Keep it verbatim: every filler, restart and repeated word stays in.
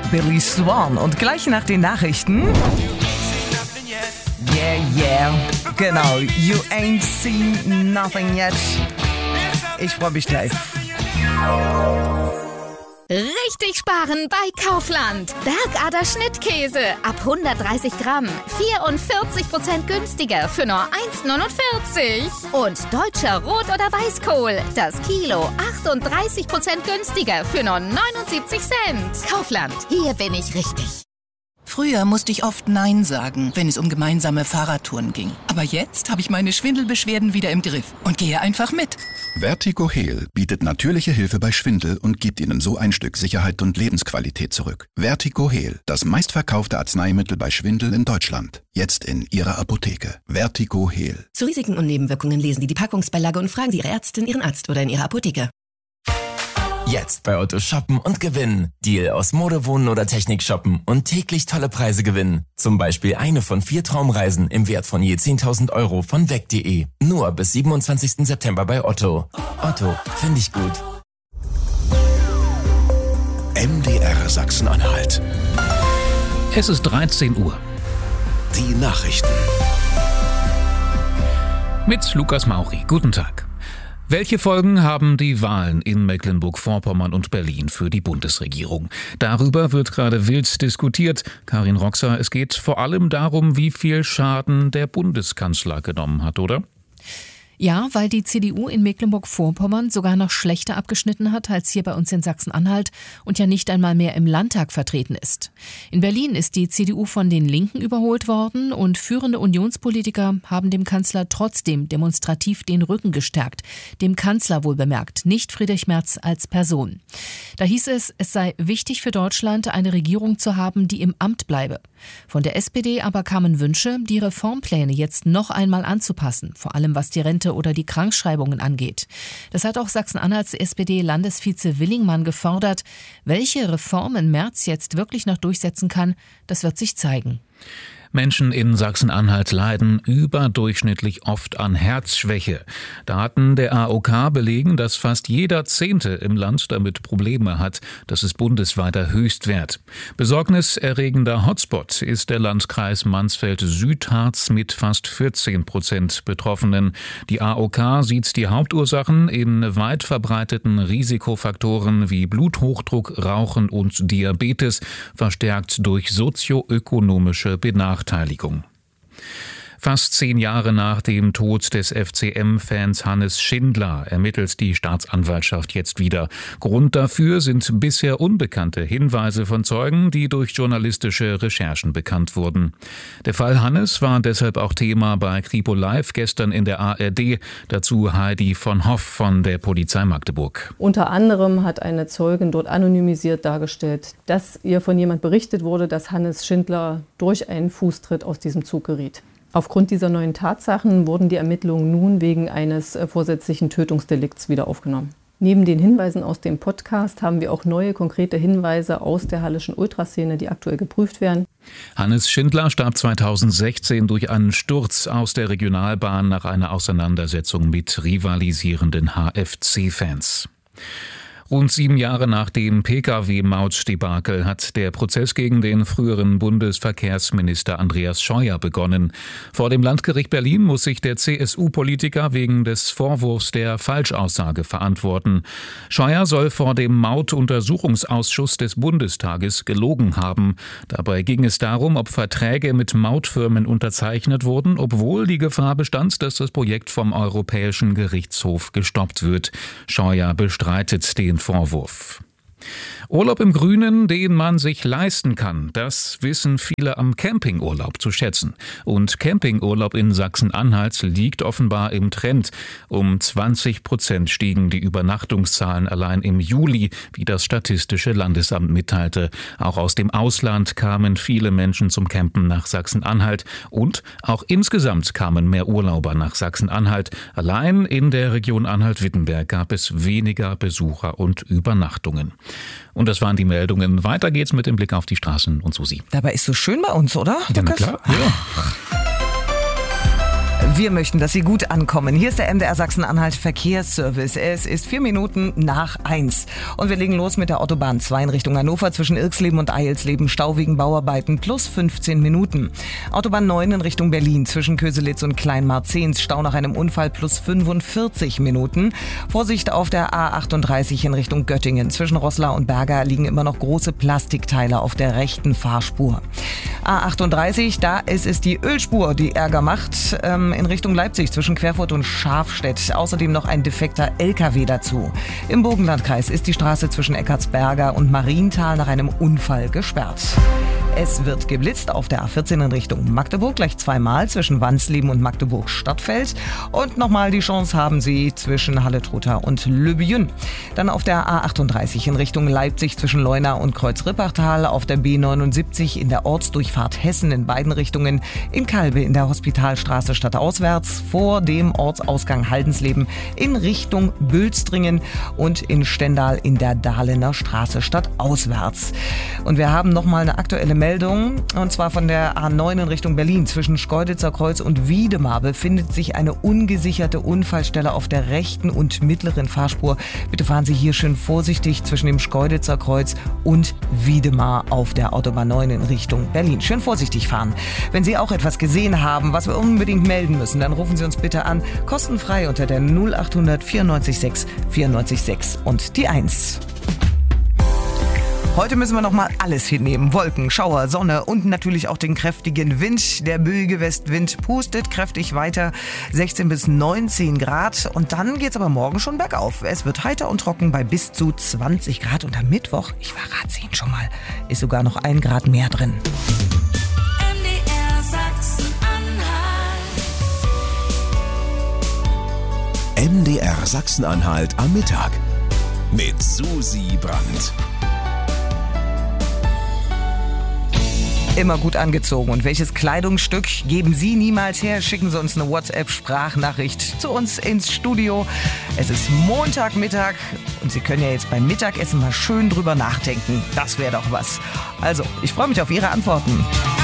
Billy Swan. Und gleich nach den Nachrichten... Yeah, yeah, genau. You ain't seen nothing yet. Ich freue mich gleich. Richtig sparen bei Kaufland. Bergader Schnittkäse ab hundertdreißig Gramm. vierundvierzig Prozent günstiger für nur eins neunundvierzig. Und deutscher Rot- oder Weißkohl. Das Kilo achtunddreißig Prozent günstiger für nur neunundsiebzig Cent. Kaufland, hier bin ich richtig. Früher musste ich oft Nein sagen, wenn es um gemeinsame Fahrradtouren ging. Aber jetzt habe ich meine Schwindelbeschwerden wieder im Griff und gehe einfach mit. Vertigo Heal bietet natürliche Hilfe bei Schwindel und gibt Ihnen so ein Stück Sicherheit und Lebensqualität zurück. Vertigo Heal, das meistverkaufte Arzneimittel bei Schwindel in Deutschland. Jetzt in Ihrer Apotheke. Vertigo Heal. Zu Risiken und Nebenwirkungen lesen Sie die Packungsbeilage und fragen Sie Ihre Ärztin, Ihren Arzt oder in Ihrer Apotheke. Jetzt bei Otto shoppen und gewinnen. Deal aus Mode, Wohnen oder Technik shoppen und täglich tolle Preise gewinnen. Zum Beispiel eine von vier Traumreisen im Wert von je zehntausend Euro von weg punkt de. Nur bis siebenundzwanzigsten September bei Otto. Otto, finde ich gut. M D R Sachsen-Anhalt. Es ist dreizehn Uhr. Die Nachrichten. Mit Lukas Mauri. Guten Tag. Welche Folgen haben die Wahlen in Mecklenburg-Vorpommern und Berlin für die Bundesregierung? Darüber wird gerade wild diskutiert. Karin Roxer, es geht vor allem darum, wie viel Schaden der Bundeskanzler genommen hat, oder? Ja, weil die C D U in Mecklenburg-Vorpommern sogar noch schlechter abgeschnitten hat als hier bei uns in Sachsen-Anhalt und ja nicht einmal mehr im Landtag vertreten ist. In Berlin ist die C D U von den Linken überholt worden und führende Unionspolitiker haben dem Kanzler trotzdem demonstrativ den Rücken gestärkt. Dem Kanzler wohlbemerkt, nicht Friedrich Merz als Person. Da hieß es, es sei wichtig für Deutschland, eine Regierung zu haben, die im Amt bleibe. Von der S P D aber kamen Wünsche, die Reformpläne jetzt noch einmal anzupassen, vor allem was die Rente oder die Krankschreibungen angeht. Das hat auch Sachsen-Anhalts S P D-Landesvize Willingmann gefordert. Welche Reformen Merz jetzt wirklich noch durchsetzen kann, das wird sich zeigen. Menschen in Sachsen-Anhalt leiden überdurchschnittlich oft an Herzschwäche. Daten der A O K belegen, dass fast jeder Zehnte im Land damit Probleme hat. Das ist bundesweiter Höchstwert. Besorgniserregender Hotspot ist der Landkreis Mansfeld-Südharz mit fast vierzehn Prozent Betroffenen. Die A O K sieht die Hauptursachen in weit verbreiteten Risikofaktoren wie Bluthochdruck, Rauchen und Diabetes, verstärkt durch sozioökonomische Benachteiligung. Benachteiligung. Fast zehn Jahre nach dem Tod des F C M-Fans Hannes Schindler ermittelt die Staatsanwaltschaft jetzt wieder. Grund dafür sind bisher unbekannte Hinweise von Zeugen, die durch journalistische Recherchen bekannt wurden. Der Fall Hannes war deshalb auch Thema bei Kripo Live gestern in der A R D. Dazu Heidi von Hoff von der Polizei Magdeburg. Unter anderem hat eine Zeugin dort anonymisiert dargestellt, dass ihr von jemand berichtet wurde, dass Hannes Schindler durch einen Fußtritt aus diesem Zug geriet. Aufgrund dieser neuen Tatsachen wurden die Ermittlungen nun wegen eines vorsätzlichen Tötungsdelikts wieder aufgenommen. Neben den Hinweisen aus dem Podcast haben wir auch neue konkrete Hinweise aus der hallischen Ultraszene, die aktuell geprüft werden. Hannes Schindler starb zweitausendsechzehn durch einen Sturz aus der Regionalbahn nach einer Auseinandersetzung mit rivalisierenden H F C-Fans. Rund sieben Jahre nach dem P K W-Mautdebakel hat der Prozess gegen den früheren Bundesverkehrsminister Andreas Scheuer begonnen. Vor dem Landgericht Berlin muss sich der C S U-Politiker wegen des Vorwurfs der Falschaussage verantworten. Scheuer soll vor dem Mautuntersuchungsausschuss des Bundestages gelogen haben. Dabei ging es darum, ob Verträge mit Mautfirmen unterzeichnet wurden, obwohl die Gefahr bestand, dass das Projekt vom Europäischen Gerichtshof gestoppt wird. Scheuer bestreitet den Vorwurf. Urlaub im Grünen, den man sich leisten kann, das wissen viele am Campingurlaub zu schätzen. Und Campingurlaub in Sachsen-Anhalt liegt offenbar im Trend. Um zwanzig Prozent stiegen die Übernachtungszahlen allein im Juli, wie das Statistische Landesamt mitteilte. Auch aus dem Ausland kamen viele Menschen zum Campen nach Sachsen-Anhalt. Und auch insgesamt kamen mehr Urlauber nach Sachsen-Anhalt. Allein in der Region Anhalt-Wittenberg gab es weniger Besucher und Übernachtungen. Und das waren die Meldungen. Weiter geht's mit dem Blick auf die Straßen und Susi. Dabei ist so schön bei uns, oder? Ja, na klar. Ja. Wir möchten, dass Sie gut ankommen. Hier ist der M D R Sachsen-Anhalt Verkehrsservice. Es ist vier Minuten nach eins. Und wir legen los mit der Autobahn zwei in Richtung Hannover zwischen Irksleben und Eilsleben. Stau wegen Bauarbeiten plus fünfzehn Minuten. Autobahn neun in Richtung Berlin zwischen Köselitz und Kleinmarzens. Stau nach einem Unfall plus fünfundvierzig Minuten. Vorsicht auf der A achtunddreißig in Richtung Göttingen. Zwischen Roßla und Berga liegen immer noch große Plastikteile auf der rechten Fahrspur. A achtunddreißig, da ist es die Ölspur, die Ärger macht, ähm, in Richtung Leipzig zwischen Querfurt und Schafstedt. Außerdem noch ein defekter L K W dazu. Im Burgenlandkreis ist die Straße zwischen Eckartsberger und Marienthal nach einem Unfall gesperrt. Es wird geblitzt auf der A vierzehn in Richtung Magdeburg, gleich zweimal zwischen Wansleben und Magdeburg-Stadtfeld. Und nochmal die Chance haben Sie zwischen Halle-Trutha und Le Bihan. Dann auf der A achtunddreißig in Richtung Leipzig zwischen Leuna und Kreuz-Rippachtal, auf der B neunundsiebzig in der Ortsdurchfahrt Hessen in beiden Richtungen, in Kalbe in der Hospitalstraße stadtauswärts, vor dem Ortsausgang Haldensleben in Richtung Bülstringen und in Stendal in der Dahlener Straße stadtauswärts. Und wir haben nochmal eine aktuelle Meldung, und zwar von der A neun in Richtung Berlin. Zwischen Schkeuditzer Kreuz und Wiedemar befindet sich eine ungesicherte Unfallstelle auf der rechten und mittleren Fahrspur. Bitte fahren Sie hier schön vorsichtig zwischen dem Schkeuditzer Kreuz und Wiedemar auf der Autobahn neun in Richtung Berlin. Schön vorsichtig fahren. Wenn Sie auch etwas gesehen haben, was wir unbedingt melden müssen, dann rufen Sie uns bitte an, kostenfrei unter der null achthundert vierundneunzig sechs vierundneunzig sechs und die eins. Heute müssen wir noch mal alles hinnehmen. Wolken, Schauer, Sonne und natürlich auch den kräftigen Wind. Der böige Westwind pustet kräftig weiter, sechzehn bis neunzehn Grad. Und dann geht's aber morgen schon bergauf. Es wird heiter und trocken bei bis zu zwanzig Grad. Und am Mittwoch, ich verrate es Ihnen schon mal, ist sogar noch ein Grad mehr drin. M D R Sachsen-Anhalt. M D R Sachsen-Anhalt am Mittag mit Susi Brandt. Immer gut angezogen. Und welches Kleidungsstück geben Sie niemals her? Schicken Sie uns eine WhatsApp-Sprachnachricht zu uns ins Studio. Es ist Montagmittag und Sie können ja jetzt beim Mittagessen mal schön drüber nachdenken. Das wäre doch was. Also, ich freue mich auf Ihre Antworten.